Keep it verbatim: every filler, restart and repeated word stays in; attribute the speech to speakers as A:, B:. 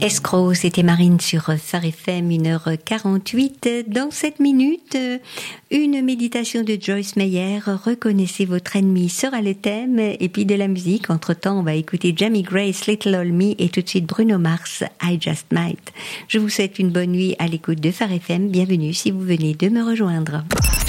A: Escroc, c'était Marine sur Phare F M, une heure quarante-huit. Dans cette minute, une méditation de Joyce Meyer. Reconnaissez votre ennemi sera le thème. Et puis de la musique. Entre-temps, on va écouter Jamie Grace, Little Old Me, et tout de suite Bruno Mars, I Just Might. Je vous souhaite une bonne nuit à l'écoute de Phare F M. Bienvenue si vous venez de me rejoindre.